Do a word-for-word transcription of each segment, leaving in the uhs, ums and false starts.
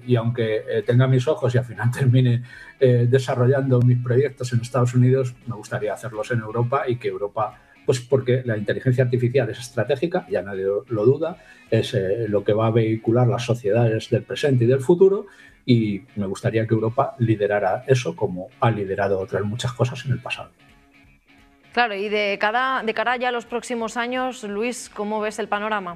y aunque eh, tenga mis ojos y al final termine eh, desarrollando mis proyectos en Estados Unidos, me gustaría hacerlos en Europa y que Europa, pues porque la inteligencia artificial es estratégica, ya nadie lo duda, es eh, lo que va a vehicular las sociedades del presente y del futuro, y me gustaría que Europa liderara eso como ha liderado otras muchas cosas en el pasado. Claro, y de cara, de cara ya a los próximos años, Luis, ¿cómo ves el panorama?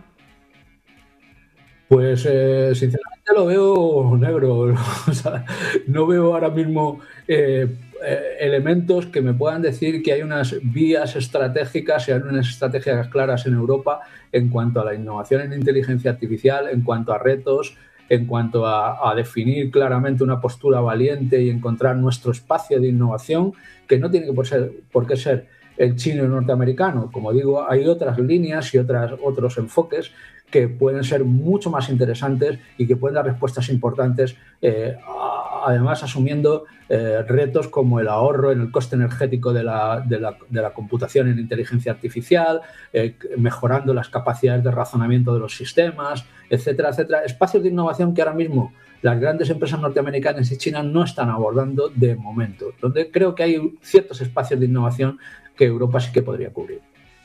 Pues eh, sinceramente lo veo negro. O sea, no veo ahora mismo eh, eh, elementos que me puedan decir que hay unas vías estratégicas y hay unas estrategias claras en Europa en cuanto a la innovación en inteligencia artificial, en cuanto a retos, en cuanto a, a definir claramente una postura valiente y encontrar nuestro espacio de innovación, que no tiene por, ser, por qué ser el chino y el norteamericano. Como digo, hay otras líneas y otras, otros enfoques que pueden ser mucho más interesantes y que pueden dar respuestas importantes, eh, además asumiendo eh, retos como el ahorro en el coste energético de la, de la, de la computación en inteligencia artificial, eh, mejorando las capacidades de razonamiento de los sistemas, etcétera, etcétera. Espacios de innovación que ahora mismo las grandes empresas norteamericanas y chinas no están abordando de momento, donde creo que hay ciertos espacios de innovación que Europa sí que podría cubrir.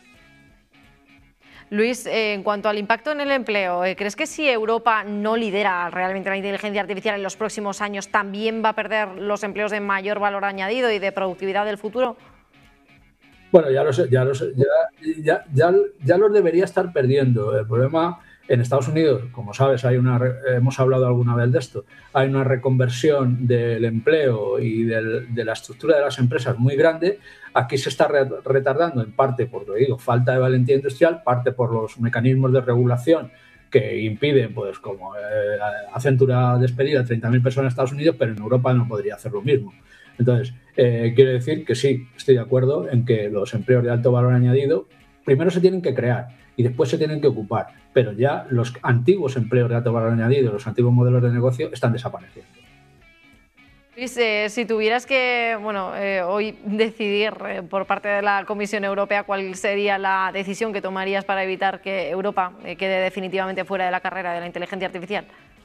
Luis, eh, en cuanto al impacto en el empleo, eh, ¿crees que si Europa no lidera realmente la inteligencia artificial en los próximos años, también va a perder los empleos de mayor valor añadido y de productividad del futuro? Bueno, ya los, ya los, ya, ya, ya, ya los debería estar perdiendo. El problema en Estados Unidos, como sabes, hay una, hemos hablado alguna vez de esto, hay una reconversión del empleo y del, de la estructura de las empresas muy grande. Aquí se está retardando en parte por, lo digo, falta de valentía industrial, parte por los mecanismos de regulación que impiden, pues como eh, Accenture despedir a treinta mil personas en Estados Unidos, pero en Europa no podría hacer lo mismo. Entonces, eh, quiero decir que sí, estoy de acuerdo en que los empleos de alto valor añadido primero se tienen que crear y después se tienen que ocupar, pero ya los antiguos empleos de alto valor añadido, los antiguos modelos de negocio están desapareciendo. Luis, eh, si tuvieras que, bueno, eh, hoy decidir eh, por parte de la Comisión Europea cuál sería la decisión que tomarías para evitar que Europa eh, quede definitivamente fuera de la carrera de la inteligencia artificial.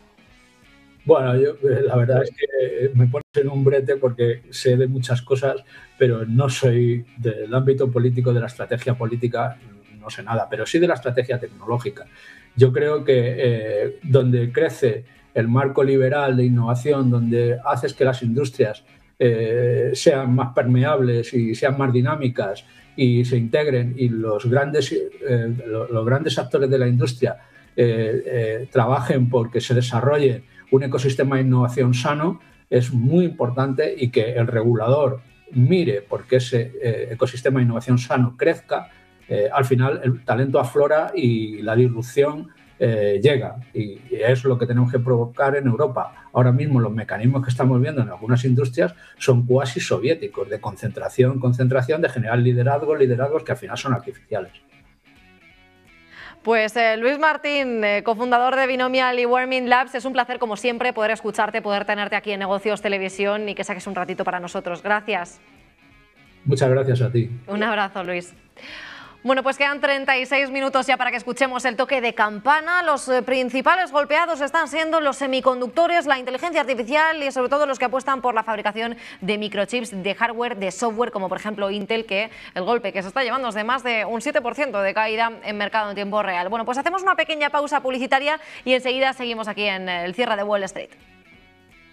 Bueno, yo, la verdad es que me pones en un brete porque sé de muchas cosas, pero no soy del ámbito político, de la estrategia política, no sé nada, pero sí de la estrategia tecnológica. Yo creo que eh, donde crece el marco liberal de innovación, donde haces que las industrias eh, sean más permeables y sean más dinámicas y se integren, y los grandes, eh, los, los grandes actores de la industria eh, eh, trabajen porque se desarrolle un ecosistema de innovación sano, es muy importante, y que el regulador mire porque ese eh, ecosistema de innovación sano crezca. Eh, al final el talento aflora y la disrupción eh, llega, y es lo que tenemos que provocar en Europa. Ahora mismo los mecanismos que estamos viendo en algunas industrias son cuasi soviéticos, de concentración, concentración, de generar liderazgos, liderazgos que al final son artificiales. Pues eh, Luis Martín, eh, cofundador de Binomial y Warming Labs, es un placer como siempre poder escucharte, poder tenerte aquí en Negocios Televisión y que saques un ratito para nosotros. Gracias. Muchas gracias a ti. Un abrazo, Luis. Bueno, pues quedan treinta y seis minutos ya para que escuchemos el toque de campana. Los eh, principales golpeados están siendo los semiconductores, la inteligencia artificial y sobre todo los que apuestan por la fabricación de microchips, de hardware, de software, como por ejemplo Intel, que el golpe que se está llevando es de más de un siete por ciento de caída en mercado en tiempo real. Bueno, pues hacemos una pequeña pausa publicitaria y enseguida seguimos aquí en el cierre de Wall Street.